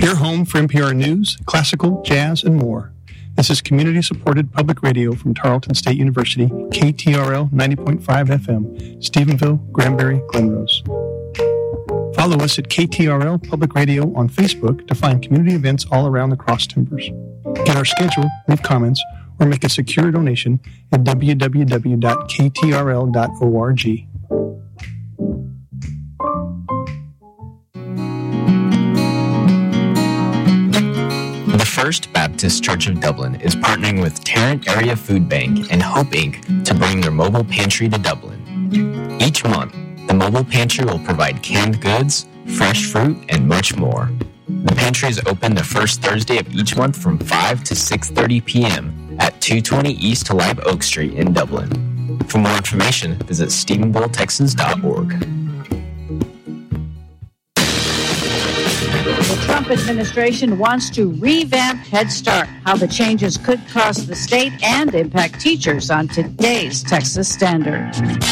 Your home for NPR news, classical, jazz, and more. This is community-supported public radio from Tarleton State University, KTRL 90.5 FM, Stephenville, Granbury, Glenrose. Follow us at KTRL Public Radio on Facebook to find community events all around the Cross Timbers. Get our schedule, leave comments, or make a secure donation at www.ktrl.org. The First Baptist Church of Dublin is partnering with Tarrant Area Food Bank and Hope Inc. to bring their mobile pantry to Dublin. Each month, the mobile pantry will provide canned goods, fresh fruit, and much more. The pantry is open the first Thursday of each month from 5 to 6:30 p.m. at 220 East Live Oak Street in Dublin. For more information, visit StephenvilleTexas.org. The Trump administration wants to revamp Head Start, how the changes could cost the state and impact teachers on today's Texas Standard.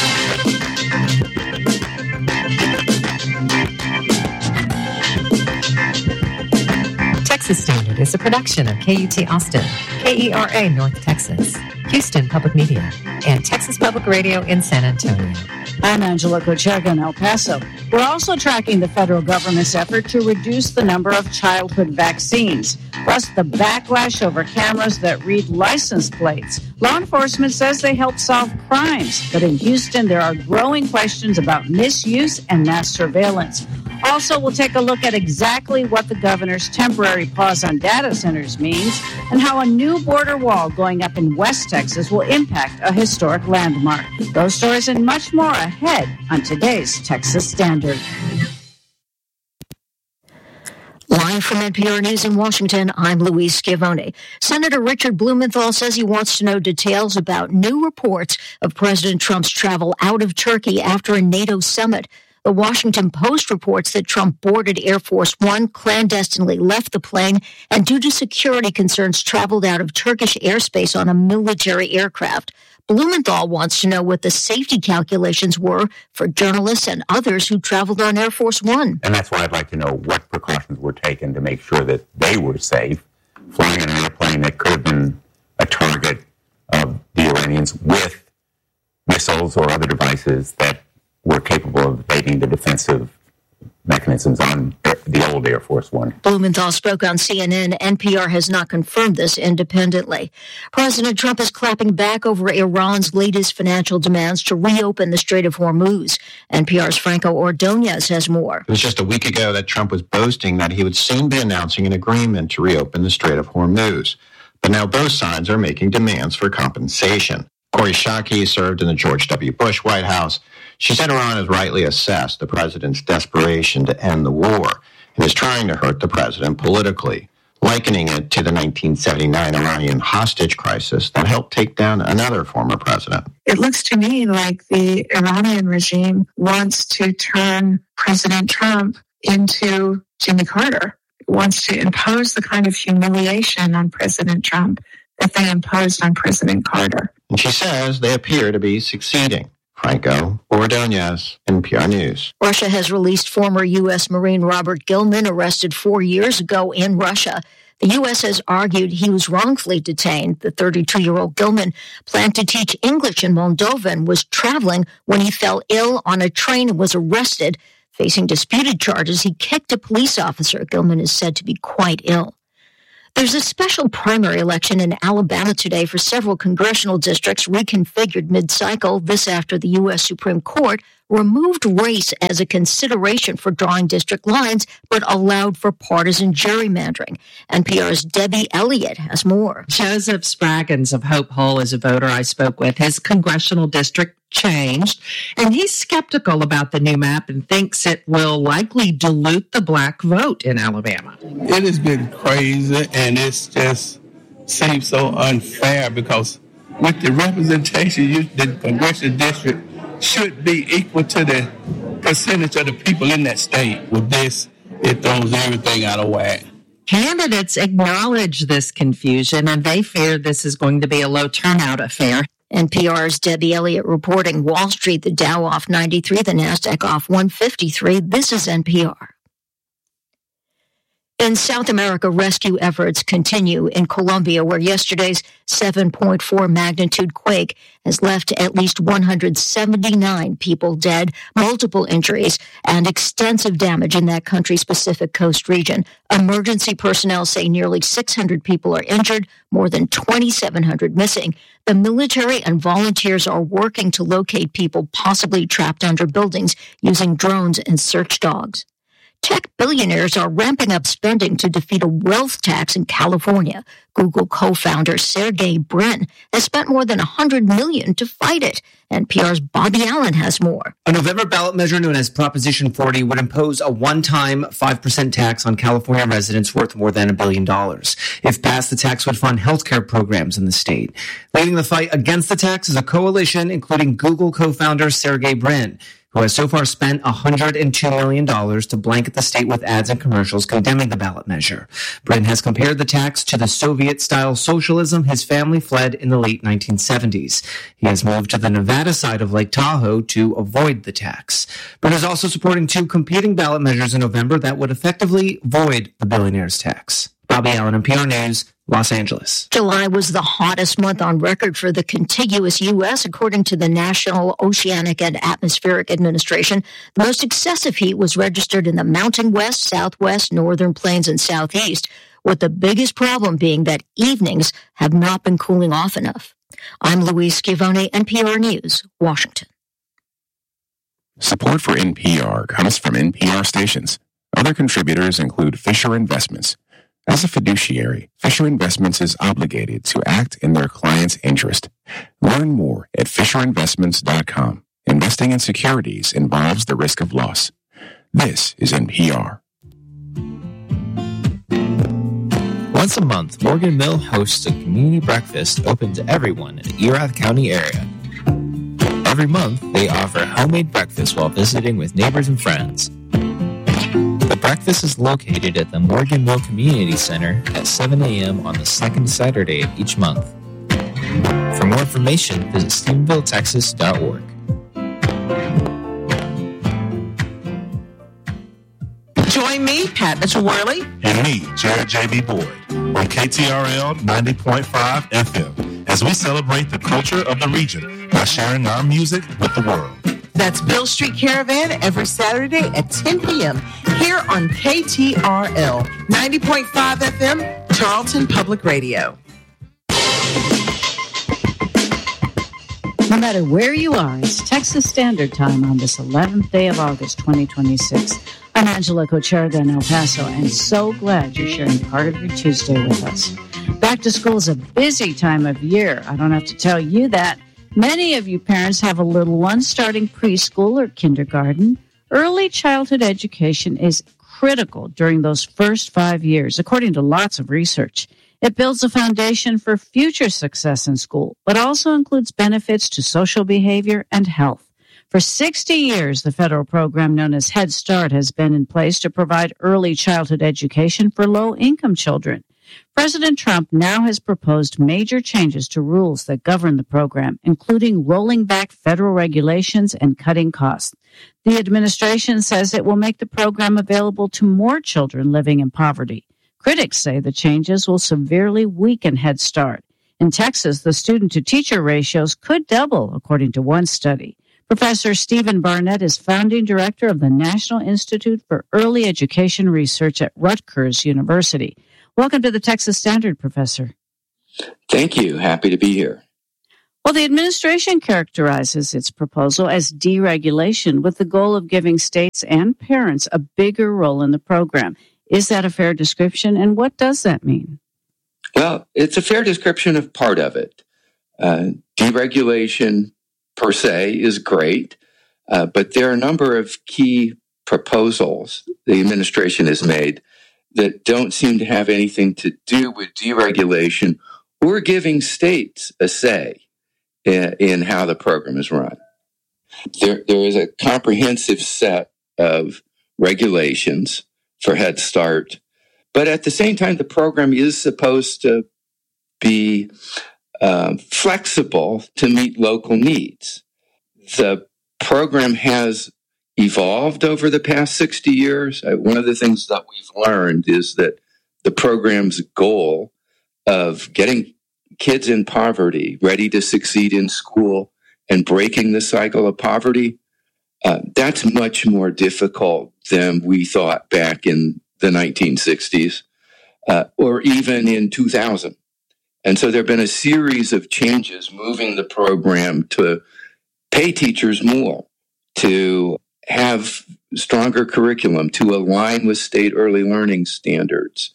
Texas Standard is a production of KUT Austin, KERA North Texas, Houston Public Media, and Texas Public Radio in San Antonio. I'm Angela Kocherga in El Paso. We're also tracking the federal government's effort to reduce the number of childhood vaccines, plus the backlash over cameras that read license plates. Law enforcement says they help solve crimes, but in Houston there are growing questions about misuse and mass surveillance. Also, we'll take a look at exactly what the governor's temporary pause on data centers means and how a new border wall going up in West Texas will impact a historic landmark. Those stories and much more ahead on today's Texas Standard. Live from NPR News in Washington, I'm Louise Schiavone. Senator Richard Blumenthal says he wants to know details about new reports of President Trump's travel out of Turkey after a NATO summit. The Washington Post reports that Trump boarded Air Force One, clandestinely left the plane, and due to security concerns, traveled out of Turkish airspace on a military aircraft. Blumenthal wants to know what the safety calculations were for journalists and others who traveled on Air Force One. And that's why I'd like to know what precautions were taken to make sure that they were safe, flying in an airplane that could have been a target of the Iranians with missiles or other devices that were capable of evading the defensive mechanisms on the old Air Force One. Blumenthal spoke on CNN. NPR has not confirmed this independently. President Trump is clapping back over Iran's latest financial demands to reopen the Strait of Hormuz. NPR's Franco Ordonez has more. It was just a week ago that Trump was boasting that he would soon be announcing an agreement to reopen the Strait of Hormuz. But now both sides are making demands for compensation. Kori Schake served in the George W. Bush White House. She said Iran has rightly assessed the president's desperation to end the war and is trying to hurt the president politically, likening it to the 1979 Iranian hostage crisis that helped take down another former president. It looks to me like the Iranian regime wants to turn President Trump into Jimmy Carter. It wants to impose the kind of humiliation on President Trump that they imposed on President Carter. And she says they appear to be succeeding. Franco Ordonez, NPR News. Russia has released former U.S. Marine Robert Gilman, arrested 4 years ago in Russia. The U.S. has argued he was wrongfully detained. The 32-year-old Gilman planned to teach English in Moldova and was traveling when he fell ill on a train and was arrested. Facing disputed charges, he kicked a police officer. Gilman is said to be quite ill. There's a special primary election in Alabama today for several congressional districts reconfigured mid-cycle. This after the U.S. Supreme Court removed race as a consideration for drawing district lines, but allowed for partisan gerrymandering. NPR's Debbie Elliott has more. Joseph Spraggins of Hope Hull is a voter I spoke with. His congressional district changed, and he's skeptical about the new map and thinks it will likely dilute the black vote in Alabama. It has been crazy, and it's just seems so unfair because with the representation, the congressional district should be equal to the percentage of the people in that state. With this, it throws everything out of whack. Candidates acknowledge this confusion, and they fear this is going to be a low turnout affair. NPR's Debbie Elliott reporting. Wall Street, the Dow off 93, the NASDAQ off 153. This is NPR. In South America, rescue efforts continue in Colombia, where yesterday's 7.4 magnitude quake has left at least 179 people dead, multiple injuries, and extensive damage in that country's Pacific Coast region. Emergency personnel say nearly 600 people are injured, more than 2,700 missing. The military and volunteers are working to locate people possibly trapped under buildings using drones and search dogs. Tech billionaires are ramping up spending to defeat a wealth tax in California. Google co-founder Sergey Brin has spent more than $100 million to fight it. NPR's Bobby Allen has more. A November ballot measure known as Proposition 40 would impose a one-time 5% tax on California residents worth more than $1 billion. If passed, the tax would fund healthcare programs in the state. Leading the fight against the tax is a coalition including Google co-founder Sergey Brin, who has so far spent $102 million to blanket the state with ads and commercials condemning the ballot measure. Brin has compared the tax to the Soviet-style socialism his family fled in the late 1970s. He has moved to the Nevada side of Lake Tahoe to avoid the tax. Brin is also supporting two competing ballot measures in November that would effectively void the billionaire's tax. Bobby Allen, NPR News, Los Angeles. July was the hottest month on record for the contiguous U.S., according to the National Oceanic and Atmospheric Administration. The most excessive heat was registered in the Mountain West, Southwest, Northern Plains, and Southeast, with the biggest problem being that evenings have not been cooling off enough. I'm Louise Schiavone, NPR News, Washington. Support for NPR comes from NPR stations. Other contributors include Fisher Investments. As a fiduciary, Fisher Investments is obligated to act in their client's interest. Learn more at FisherInvestments.com. Investing in securities involves the risk of loss. This is NPR. Once a month, Morgan Mill hosts a community breakfast open to everyone in the Erath County area. Every month, they offer homemade breakfast while visiting with neighbors and friends. The breakfast is located at the Morgan Mill Community Center at 7 a.m. on the second Saturday of each month. For more information, visit StephenvilleTexas.org. Join me, Pat Mitchell-Worley, and me, Jared J.B. Boyd, on KTRL 90.5 FM as we celebrate the culture of the region by sharing our music with the world. That's Bill Street Caravan every Saturday at 10 p.m. here on KTRL 90.5 FM, Charleston Public Radio. No matter where you are, it's Texas Standard Time on this 11th day of August, 2026. I'm Angela Cocherga in El Paso, and so glad you're sharing part of your Tuesday with us. Back to school is a busy time of year. I don't have to tell you that. Many of you parents have a little one starting preschool or kindergarten. Early childhood education is critical during those first 5 years, according to lots of research. It builds a foundation for future success in school, but also includes benefits to social behavior and health. For 60 years, the federal program known as Head Start has been in place to provide early childhood education for low-income children. President Trump now has proposed major changes to rules that govern the program, including rolling back federal regulations and cutting costs. The administration says it will make the program available to more children living in poverty. Critics say the changes will severely weaken Head Start. In Texas, the student-to-teacher ratios could double, according to one study. Professor Stephen Barnett is founding director of the National Institute for Early Education Research at Rutgers University. Welcome to the Texas Standard, Professor. Thank you. Happy to be here. Well, the administration characterizes its proposal as deregulation with the goal of giving states and parents a bigger role in the program. Is that a fair description, and what does that mean? Well, it's a fair description of part of it. Deregulation per se is great, but there are a number of key proposals the administration has made that don't seem to have anything to do with deregulation or giving states a say in how the program is run. There is a comprehensive set of regulations for Head Start, but at the same time, the program is supposed to be flexible to meet local needs. The program has evolved over the past 60 years. One of the things that we've learned is that the program's goal of getting kids in poverty ready to succeed in school and breaking the cycle of poverty, that's much more difficult than we thought back in the 1960s or even in 2000. And so there have been a series of changes moving the program to pay teachers more, to have stronger curriculum, to align with state early learning standards,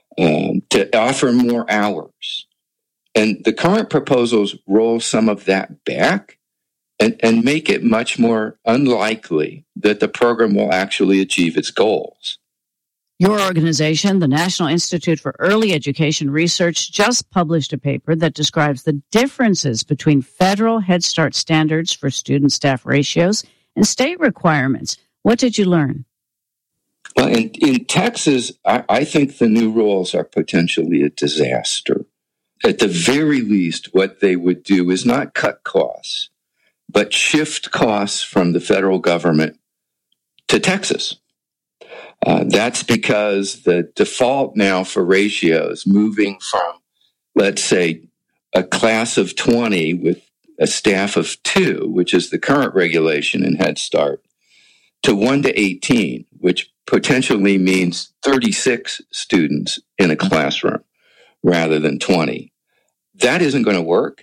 to offer more hours. And the current proposals roll some of that back and make it much more unlikely that the program will actually achieve its goals. Your organization, the National Institute for Early Education Research, just published a paper that describes the differences between federal Head Start standards for student-staff ratios and state requirements. What did you learn? Well, in Texas, I think the new rules are potentially a disaster. At the very least, what they would do is not cut costs, but shift costs from the federal government to Texas. That's because the default now for ratios, moving from, let's say, a class of 20 with a staff of 2, which is the current regulation in Head Start, to 1 to 18, which potentially means 36 students in a classroom rather than 20. That isn't going to work.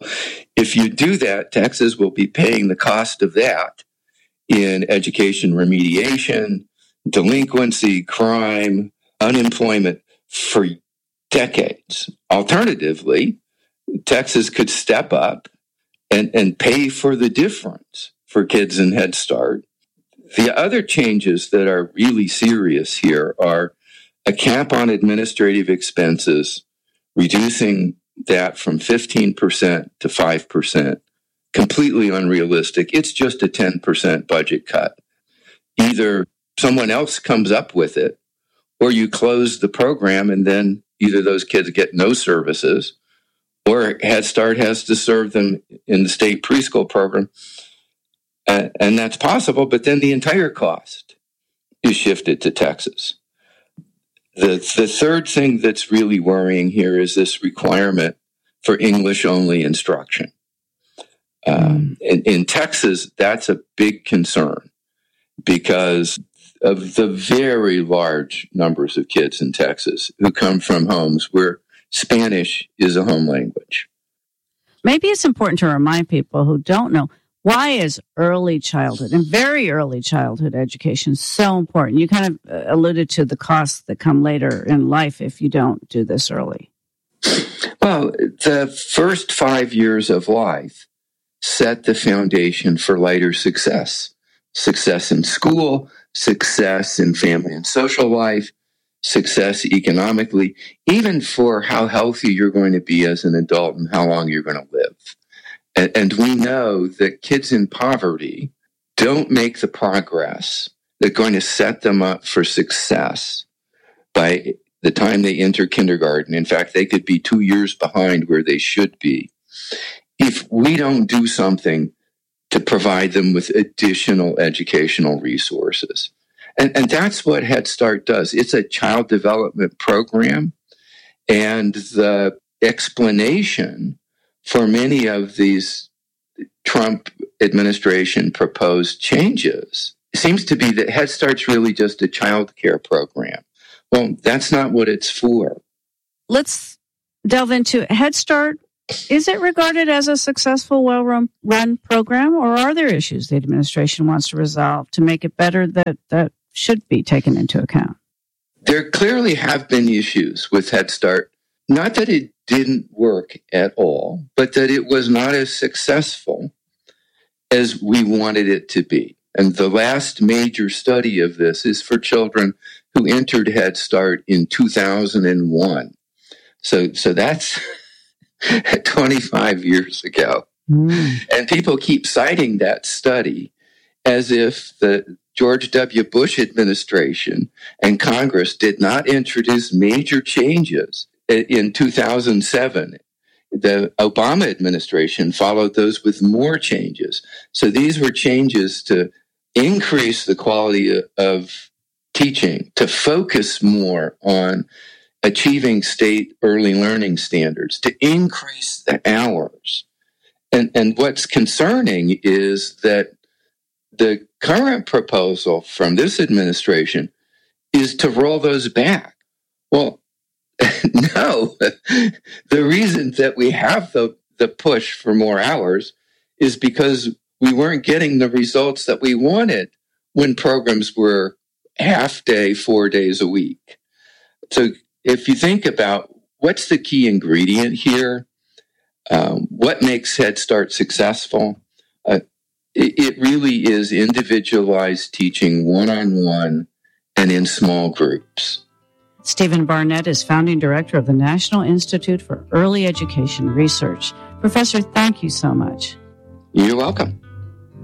If you do that, Texas will be paying the cost of that in education remediation, delinquency, crime, unemployment for decades. Alternatively, Texas could step up and pay for the difference for kids in Head Start. The other changes that are really serious here are a cap on administrative expenses, reducing that from 15% to 5%, completely unrealistic. It's just a 10% budget cut. Either someone else comes up with it, or you close the program and then either those kids get no services or Head Start has to serve them in the state preschool program. And that's possible, but then the entire cost is shifted to Texas. The third thing that's really worrying here is this requirement for English-only instruction. In Texas, that's a big concern because of the very large numbers of kids in Texas who come from homes where Spanish is a home language. Maybe it's important to remind people who don't know, why is early childhood and very early childhood education so important? You kind of alluded to the costs that come later in life if you don't do this early. Well, the first 5 years of life set the foundation for later success. Success in school, success in family and social life, success economically, even for how healthy you're going to be as an adult and how long you're going to live. And we know that kids in poverty don't make the progress that's going to set them up for success by the time they enter kindergarten. In fact, they could be 2 years behind where they should be if we don't do something to provide them with additional educational resources. And that's what Head Start does. It's a child development program, and the explanation for many of these Trump administration proposed changes seems to be that Head Start's really just a child care program. Well, that's not what it's for. Let's delve into Head Start. Is it regarded as a successful, well-run program, or are there issues the administration wants to resolve to make it better that should be taken into account? There clearly have been issues with Head Start. Not that it didn't work at all, but that it was not as successful as we wanted it to be. And the last major study of this is for children who entered Head Start in 2001. So that's 25 years ago. And people keep citing that study as if the George W. Bush administration and Congress did not introduce major changes in 2007. The Obama administration followed those with more changes. So these were changes to increase the quality of teaching, to focus more on achieving state early learning standards, to increase the hours. And what's concerning is that the current proposal from this administration is to roll those back. Well, no. The reason that we have the push for more hours is because we weren't getting the results that we wanted when programs were half day, 4 days a week. So if you think about what's the key ingredient here, what makes Head Start successful, it really is individualized teaching one-on-one and in small groups. Stephen Barnett is founding director of the National Institute for Early Education Research. Professor, thank you so much. You're welcome.